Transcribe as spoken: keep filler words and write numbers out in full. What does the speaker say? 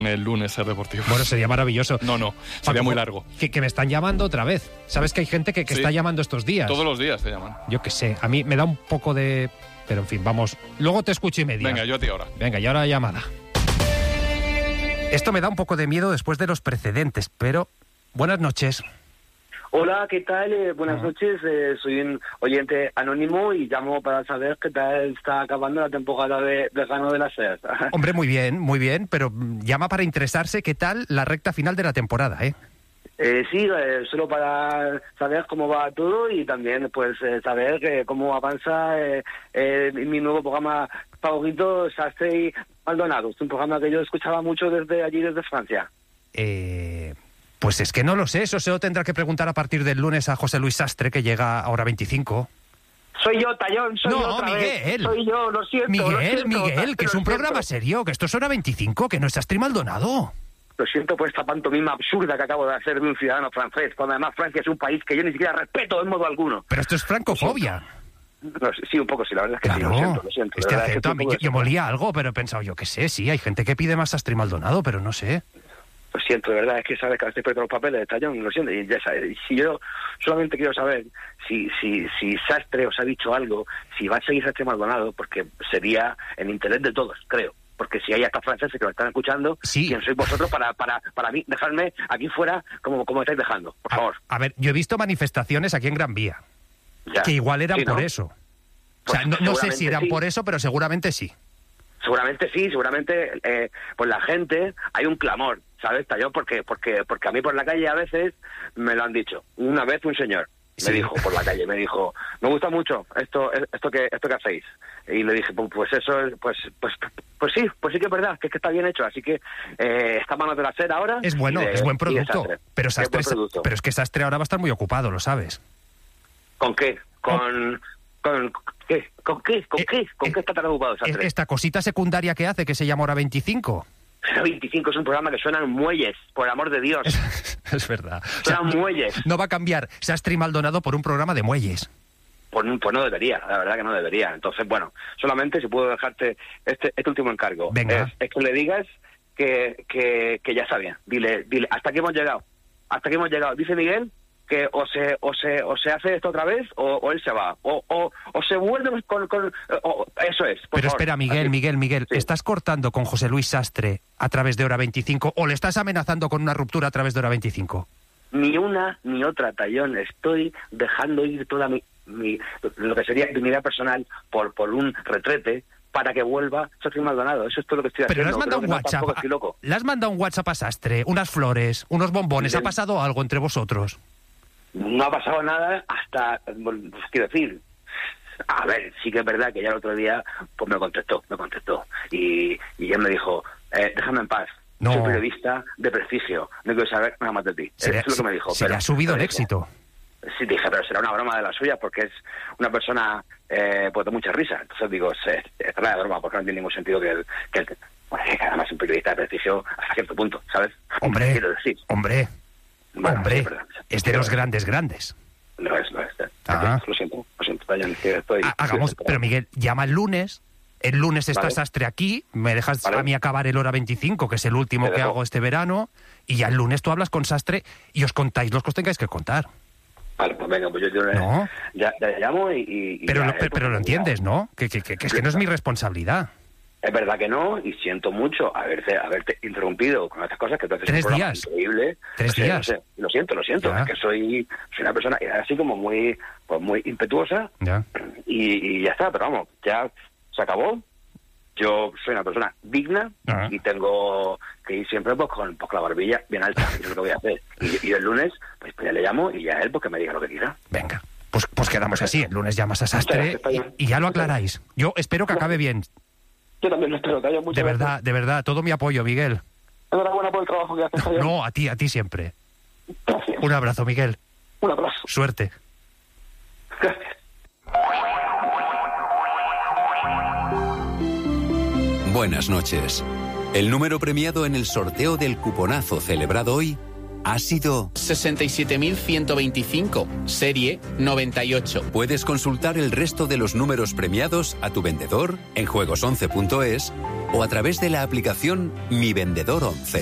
el lunes Ser Deportivo. Bueno, sería maravilloso. No, no, sería Paco, muy largo. Que, que me están llamando otra vez. ¿Sabes que hay gente que, que Sí. está llamando estos días? Todos los días te llaman. Yo qué sé, a mí me da un poco de... Pero en fin, vamos. Luego te escucho y me digas. Venga, yo a ti ahora. Venga, y ahora la llamada. Esto me da un poco de miedo después de los precedentes, pero... Buenas noches. Hola, ¿qué tal? Eh, buenas Ah. noches. Eh, soy un oyente anónimo y llamo para saber qué tal está acabando la temporada de, de Gano de la SER. Hombre, muy bien, muy bien, pero mm, llama para interesarse qué tal la recta final de la temporada, ¿eh? Eh, sí, eh, solo para saber cómo va todo y también pues eh, saber que cómo avanza eh, eh, mi nuevo programa favorito, Sastre y Maldonado. Es un programa que yo escuchaba mucho desde allí, desde Francia. Eh... Pues es que no lo sé, eso se lo tendrá que preguntar a partir del lunes a José Luis Sastre, que llega ahora veinticinco. Soy yo, Tallón, soy No, yo otra Miguel. vez. Soy yo, lo siento. lo Miguel, siento, Miguel, que es lo un programa siento. serio, que esto es hora veinticinco, que no es Sastre y Maldonado. Lo siento por esta pantomima absurda que acabo de hacer de un ciudadano francés, cuando además Francia es un país que yo ni siquiera respeto de modo alguno. Pero esto es francofobia. No, sí, un poco sí, la verdad es que Claro, sí, lo siento, lo siento. este la verdad es que acento, a un mí, poco yo, yo molía algo, pero he pensado, yo qué sé, sí, hay gente que pide más Sastre y Maldonado, pero no sé. Lo siento, de verdad, es que sabes que estoy perdiendo los papeles de Tallón, lo siento, y ya sabes, y si yo solamente quiero saber si si si Sastre os ha dicho algo, si va a seguir Sastre Maldonado, porque sería en interés de todos, creo. Porque si hay hasta franceses que lo están escuchando, Sí. ¿quién sois vosotros para para para mí dejarme aquí fuera como, como estáis dejando? Por favor. A, a ver, yo he visto manifestaciones aquí en Gran Vía, Ya. que igual eran Sí, ¿no? por eso. O Pues sea, no, no sé si seguramente eran sí. por eso, pero seguramente sí. Seguramente sí, seguramente eh, pues la gente, hay un clamor, ¿sabes? Tallón, porque porque porque a mí por la calle a veces me lo han dicho. Una vez un señor me Sí. dijo por la calle, me dijo, me gusta mucho esto esto que esto que hacéis. Y le dije, pues, pues eso, es- pues pues pues sí, pues sí que es verdad, que es que está bien hecho. Así que eh, está manos de la SER ahora. Es bueno, y de- es buen y de producto. Sastre. Pero Es buen Sastre, producto. pero es que Sastre ahora va a estar muy ocupado, lo sabes. ¿Con qué? Con con qué? ¿Con qué? ¿Con Eh, qué? ¿Con eh, qué está tan ocupado Es- Sastre? Esta cosita secundaria que hace, que se llama Hora veinticinco. veinticinco es un programa que suenan muelles, por amor de Dios. Es verdad. O sea, Suenan no, muelles. no va a cambiar Sastre y Maldonado por un programa de muelles. Pues, pues no debería, la verdad que no debería. Entonces, bueno, solamente si puedo dejarte este, este último encargo. Venga. Es, es que le digas que, que, que ya está bien. Dile, dile, hasta aquí hemos llegado. Hasta aquí hemos llegado. Dice Miguel que o se o se o se hace esto otra vez o, o él se va. O, o, o se vuelve con... con o- eso es. por Pero favor. espera, Miguel, Así. Miguel, Miguel, Sí. ¿estás cortando con José Luis Sastre a través de Hora veinticinco o le estás amenazando con una ruptura a través de Hora veinticinco? Ni una ni otra, Tallón. Estoy dejando ir toda mi, mi lo que sería mi vida personal por por un retrete para que vuelva Sastre Maldonado. Eso es todo lo que estoy Pero le has haciendo. mandado Creo un que no, WhatsApp. tampoco estoy loco. Le has mandado un WhatsApp a Sastre, unas flores, unos bombones. Sí. ¿Ha pasado algo entre vosotros? No ha pasado nada hasta, bueno, quiero decir, a ver, sí que es verdad que ya el otro día pues me contestó, me contestó. Y, y él me dijo, eh, déjame en paz. No. Soy periodista de prestigio, no quiero saber nada más de ti. Se le, Eso es lo que me dijo. se le pero- ha subido el pero éxito. dije, Sí, dije, pero será una broma de las suyas porque es una persona eh, pues de mucha risa. Entonces digo, se, estará de broma porque no tiene ningún sentido que el... Que el bueno, que además es un periodista de prestigio hasta cierto punto, ¿sabes? Hombre, Quiero decir. hombre, Bueno, hombre, sí, verdad. es de los grandes, grandes. No es, no es. Ah. Lo siento, lo siento, Tallón, que estoy... Ha- Hagamos, estoy- pero Miguel, llama el lunes. El lunes está Vale. Sastre aquí, me dejas Vale. a mí acabar el Hora veinticinco, que es el último Te que dejo. hago este verano, y ya el lunes tú hablas con Sastre y os contáis los que os tengáis que contar. Vale, pues venga, pues yo, yo No. ya, ya llamo y... y- y Pero, ya, lo, eh, pero, pero lo pues, entiendes, ¿no? Que, que, que, que es que no es mi responsabilidad. Es verdad que no, y siento mucho haberte haberte interrumpido con estas cosas, que tú haces Tres un programa días. increíble. Tres No sé, días. no sé, lo siento, lo siento, Ya. es que soy, soy una persona así como muy pues muy impetuosa Ya. y, y ya está, pero vamos, ya se acabó. Yo soy una persona digna Ah. y tengo que ir siempre pues con, pues, con la barbilla bien alta, y es lo que voy a hacer. Y, y el lunes, pues, pues ya le llamo y ya él pues que me diga lo que quiera. Venga, pues, pues quedamos así. El lunes llamas a Sastre Está bien. y, y ya lo aclaráis. Yo espero que acabe bien. Yo también lo espero, Tallón, muchas De gracias. verdad, de verdad, todo mi apoyo, Miguel. Enhorabuena por el trabajo que haces, Tallón. No, a ti, a ti siempre. Gracias. Un abrazo, Miguel. Un abrazo. Suerte. Gracias. Buenas noches. El número premiado en el sorteo del cuponazo celebrado hoy ha sido... sesenta y siete mil ciento veinticinco, serie noventa y ocho. Puedes consultar el resto de los números premiados a tu vendedor en juegos once punto es o a través de la aplicación Mi Vendedor once.